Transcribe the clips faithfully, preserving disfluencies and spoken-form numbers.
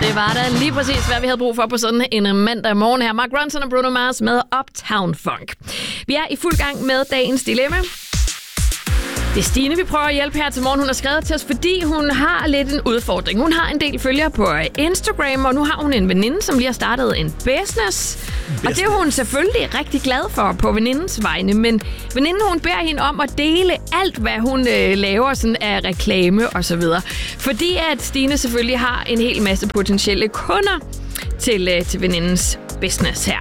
Det var da lige præcis, hvad vi havde brug for på sådan en mandag morgen her. Mark Ronson og Bruno Mars med Uptown Funk. Vi er i fuld gang med dagens dilemma. Det er Stine, vi prøver at hjælpe her til morgen. Hun har skrevet til os, fordi hun har lidt en udfordring. Hun har en del følgere på Instagram, og nu har hun en veninde, som lige har startet en business. Og det er hun selvfølgelig rigtig glad for på venindens vegne. Men veninden, hun beder hende om at dele alt, hvad hun øh, laver sådan af reklame og så videre. Fordi at Stine selvfølgelig har en hel masse potentielle kunder til, øh, til venindens business her.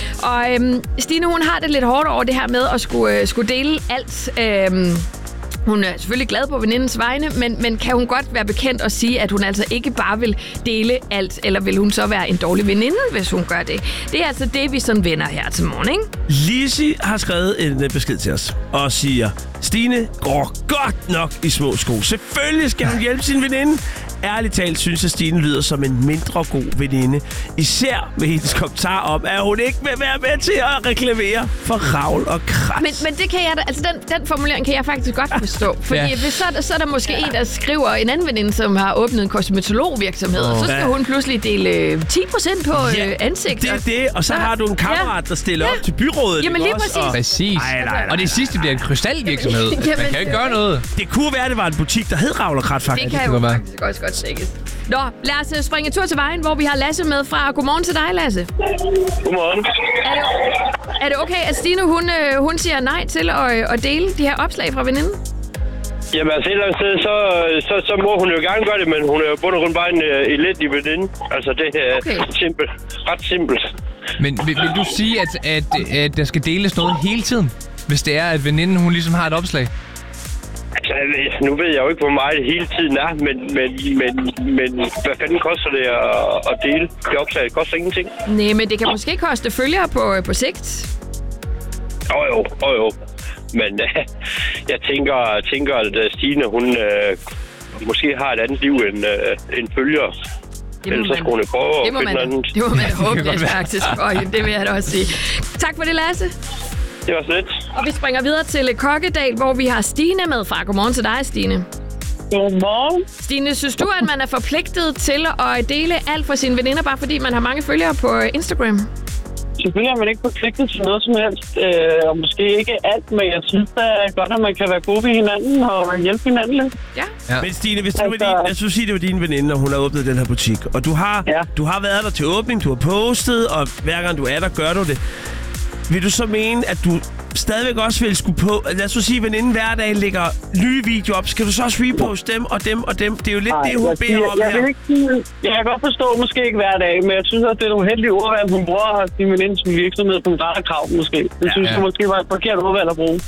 Og øhm, Stine, hun har det lidt hårdt over det her med at skulle, øh, skulle dele alt. Øhm, Hun er selvfølgelig glad på venindens vegne, men, men kan hun godt være bekendt og sige, at hun altså ikke bare vil dele alt, eller vil hun så være en dårlig veninde, hvis hun gør det? Det er altså det, vi sådan vender her til morgen, ikke? Lizzie har skrevet en besked til os og siger, Stine går godt nok i små sko. Selvfølgelig skal hun hjælpe sin veninde. Ærligt talt synes jeg, Stine lyder som en mindre god veninde. Især med hendes kommentar om, at hun ikke vil være med til at reklamere for ravl og krat. Men, men det kan jeg da, altså den, den formulering kan jeg faktisk godt forstå. Fordi ja. hvis så, er der, så er der måske ja. en, der skriver en anden veninde, som har åbnet en kosmetologvirksomhed, oh. og så skal ja. hun pludselig dele ti procent på ja. ansigt. Det er det, og så ja. har du en kammerat, ja. der stiller ja. op til byrådet. Jamen lige præcis. Og... Præcis. Ej, nej, nej, nej. Og det sidste bliver en krystalvirksomhed. Man kan jo ikke gøre noget. Det kunne være, at det var en butik, der hed ravl og krat, faktisk. Det kan jo faktisk også godt sækkes. Nå, lad os springe en tur til vejen, hvor vi har Lasse med fra. Godmorgen til dig, Lasse. Godmorgen. Er det, er det okay, at Stine hun, hun siger nej til at, at dele de her opslag fra veninden? Jamen altså et eller andet sted, så, så, så må hun jo gerne gøre det, men hun er jo bund og grund bare en uh, elendig veninde. Altså det er okay. simpelt. Ret simpelt. Men vil, vil du sige, at, at, at der skal deles noget hele tiden? Hvis det er, at veninden hun ligesom har et opslag? Altså, nu ved jeg jo ikke, hvor meget det hele tiden er, men, men, men, men hvad fanden koster det at, at dele det opslag? Det koster ingenting. Nej, men det kan måske koste følgere på, på sigt. Åh jo, åh jo. Men øh, jeg tænker, tænker, at Stine, hun øh, måske har et andet liv end, øh, end følger. Det må, man, hun prøve det, må man, det må man håbe lidt faktisk. Og det vil jeg da også sige. Tak for det, Lasse. Det var så lidt. Og vi springer videre til Kokkedal, hvor vi har Stine med fra. Godmorgen til dig, Stine. Godmorgen. Stine, synes du, at man er forpligtet til at dele alt fra sine veninder, bare fordi man har mange følgere på Instagram? Selvfølgelig er man ikke forpligtet til noget som helst, øh, og måske ikke alt, men jeg synes da godt, at man kan være gode ved hinanden og hjælpe hinanden lidt. Ja. ja. Men Stine, hvis det altså, var din, jeg skulle sige, det var din veninde, og hun har åbnet den her butik, og du har, ja. du har været der til åbning, du har postet, og hver gang du er der, gør du det. Vil du så mene, at du stadigvæk også vil skulle på... Lad os sige, at veninden hver dag lægger nye videoer op. Skal du så også reposte dem og dem og dem? Det er jo lidt Ej, det, hun jeg, beder jeg, om jeg her. Ikke, jeg kan godt forstå, måske ikke hver dag, men jeg synes, at det er et uheldigt ordvalg, hun bruger sin veninde som virksomhed på en krav, måske. Det ja, synes jeg ja. måske var et forkert ordvalg at bruge.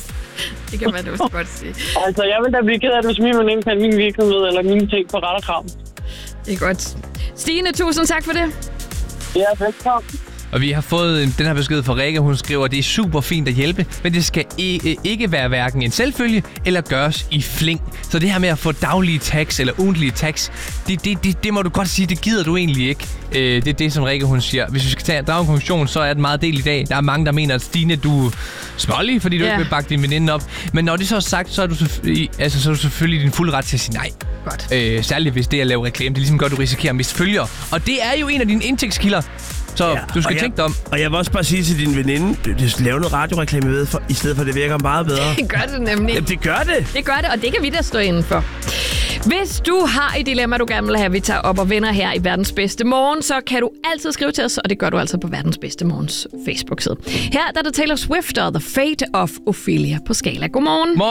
Det kan man jo også godt sige. Altså, jeg vil da blive ked af det, hvis min veninde kan min virksomhed eller mine ting på ret og krav. Det er godt. Stine, tusind tak for det. Ja, velkommen. Og vi har fået den her besked fra Rikke. Hun skriver, at det er super fint at hjælpe, men det skal ikke være hverken en selvfølge eller gøres i fling. Så det her med at få daglige tags eller ugentlige tags, det, det, det, det må du godt sige, det gider du egentlig ikke. Det er det, som Rikke hun siger. Hvis vi skal tage drage en konklusion, så er det meget del i dag. Der er mange, der mener, at Stine, du er smålig, fordi du yeah. ikke vil bakke din veninde op. Men når det så er sagt, så er du, altså, så er du selvfølgelig din fuld ret til at sige nej. Godt. Øh, særligt hvis det er at lave reklame. Det er ligesom godt, du risikerer at miste følgere. Og det er jo en af dine indtægtskilder. Så ja, du skal tænke dig om. Og jeg vil også bare sige til din veninde, du skal lave noget radioreklame ved, for, i stedet for, at det virker meget bedre. Det gør det nemlig. Jamen, det gør det. Det gør det, og det kan vi da stå inden for. Hvis du har et dilemma, du gerne vil have, vi tager op og vender her i Verdens Bedste Morgen, så kan du altid skrive til os, og det gør du altså på Verdens Bedste Morgens Facebook-side. Her der er der Taylor Swift og The Fate of Ophelia på Skala. Godmorgen.